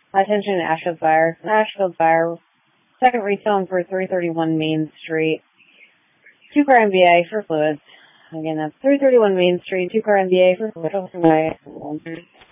Attention, Ashfield Fire. Ashfield Fire. Second retailing for 331 Main Street. 2-car MVA for fluids. Again, that's 331 Main Street, 2-car MVA for fluids.